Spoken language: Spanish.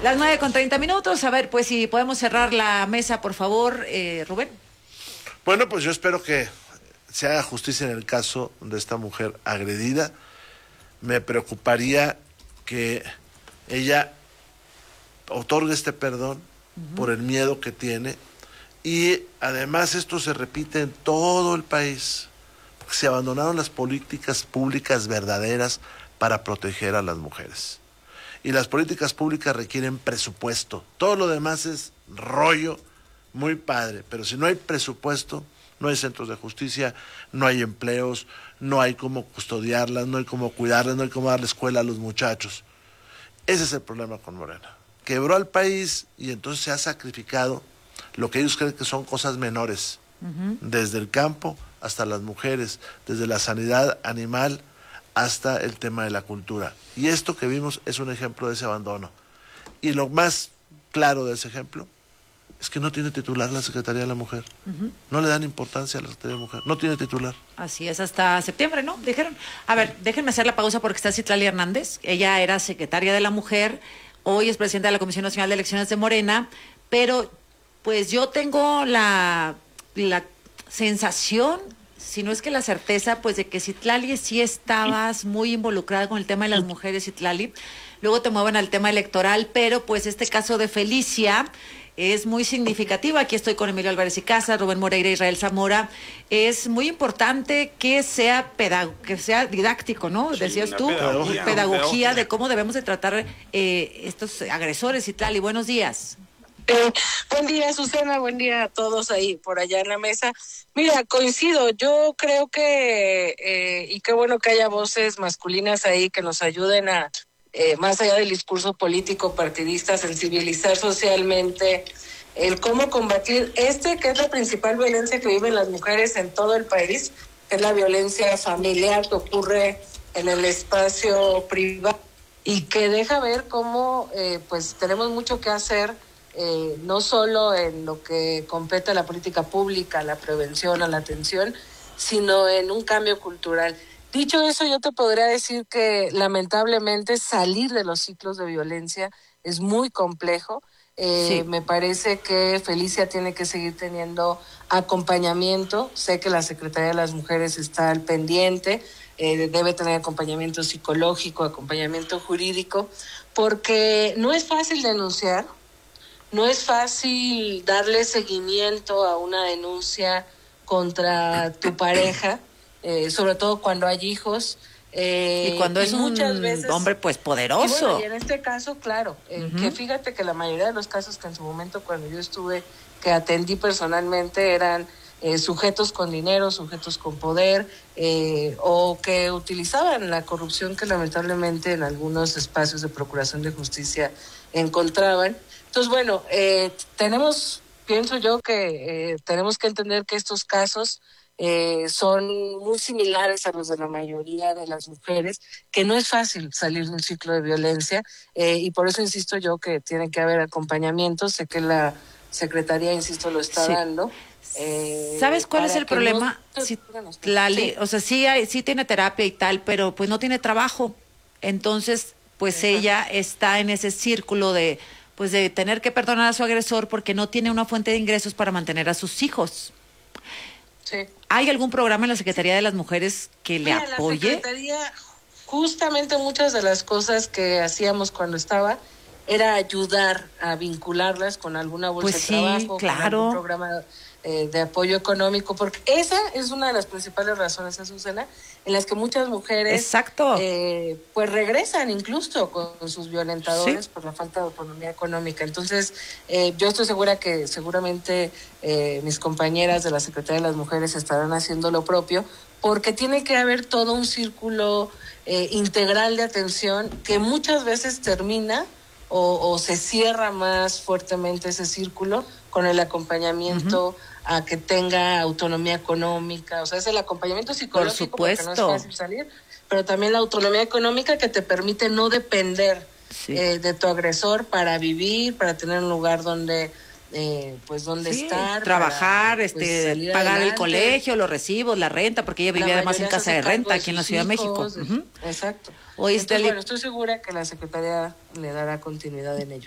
Las 9:30. A ver, pues si podemos cerrar la mesa, por favor, Rubén. Bueno, pues yo espero que se haga justicia en el caso de esta mujer agredida. Me preocuparía que ella otorgue este perdón por el miedo que tiene, y además esto se repite en todo el país, porque se abandonaron las políticas públicas verdaderas para proteger a las mujeres. Y las políticas públicas requieren presupuesto. Todo lo demás es rollo, muy padre, pero si no hay presupuesto, no hay centros de justicia, no hay empleos, no hay cómo custodiarlas, no hay cómo cuidarlas, no hay cómo darle escuela a los muchachos. Ese es el problema con Morena. Quebró al país y entonces se ha sacrificado lo que ellos creen que son cosas menores, desde el campo hasta las mujeres, desde la sanidad animal hasta el tema de la cultura. Y esto que vimos es un ejemplo de ese abandono. Y lo más claro de ese ejemplo es que no tiene titular la Secretaría de la Mujer. No le dan importancia a la Secretaría de la Mujer. No tiene titular. Así es, hasta septiembre, ¿no? Dijeron. A ver, déjenme hacer la pausa porque está Citlali Hernández. Ella era secretaria de la Mujer, hoy es presidenta de la Comisión Nacional de Elecciones de Morena, pero pues yo tengo la sensación, si no es que la certeza, pues de que Citlali sí estabas muy involucrada con el tema de las mujeres, Citlali. Luego te mueven al tema electoral, pero pues este caso de Felicia es muy significativo. Aquí estoy con Emilio Álvarez y Casa, Rubén Moreira, Israel Zamora. Es muy importante que sea didáctico, ¿no? Sí, decías tú, pedagogía de cómo debemos de tratar estos agresores. Citlali, buenos días. Buen día, Susana, buen día a todos ahí por allá en la mesa. Mira, coincido, yo creo que, y qué bueno que haya voces masculinas ahí que nos ayuden a, más allá del discurso político partidista, sensibilizar socialmente el cómo combatir que es la principal violencia que viven las mujeres en todo el país, que es la violencia familiar que ocurre en el espacio privado y que deja ver cómo pues tenemos mucho que hacer. No solo en lo que compete a la política pública, a la prevención, a la atención, sino en un cambio cultural. Dicho eso, yo te podría decir que lamentablemente salir de los ciclos de violencia es muy complejo. Sí. Me parece que Felicia tiene que seguir teniendo acompañamiento. Sé que la Secretaría de las Mujeres está al pendiente, debe tener acompañamiento psicológico, acompañamiento jurídico, porque no es fácil denunciar. No es fácil darle seguimiento a una denuncia contra tu pareja, sobre todo cuando hay hijos. Y cuando es muchas veces, hombre pues poderoso. Y bueno, y en este caso, claro, que fíjate que la mayoría de los casos que en su momento cuando yo estuve, que atendí personalmente, eran sujetos con dinero, sujetos con poder, o que utilizaban la corrupción que lamentablemente en algunos espacios de procuración de justicia encontraban. Entonces, bueno, pienso yo que tenemos que entender que estos casos son muy similares a los de la mayoría de las mujeres, que no es fácil salir de un ciclo de violencia, y por eso insisto yo que tiene que haber acompañamiento. Sé que la Secretaría, insisto, lo está dando. ¿Sabes cuál es el problema? O sea, sí tiene terapia y tal, pero pues no tiene trabajo. Entonces, pues ella está en ese círculo de tener que perdonar a su agresor porque no tiene una fuente de ingresos para mantener a sus hijos. Sí. ¿Hay algún programa en la Secretaría de las Mujeres que le apoye? La Secretaría, justamente muchas de las cosas que hacíamos cuando estaba era ayudar a vincularlas con alguna bolsa de trabajo, claro, con algún programa de apoyo económico, porque esa es una de las principales razones, Susana, en las que muchas mujeres pues regresan incluso con sus violentadores por la falta de autonomía económica. Entonces, yo estoy segura que seguramente mis compañeras de la Secretaría de las Mujeres estarán haciendo lo propio, porque tiene que haber todo un círculo integral de atención que muchas veces termina o se cierra más fuertemente ese círculo con el acompañamiento a que tenga autonomía económica. O sea, es el acompañamiento psicológico, porque no es fácil salir, pero también la autonomía económica que te permite no depender de tu agresor para vivir, para tener un lugar donde estar, trabajar, para, pagar adelante. El colegio, los recibos, la renta, porque ella vivía además en casa de renta aquí en la Ciudad de México. Exacto. Entonces, bueno, estoy segura que la Secretaría le dará continuidad en ello.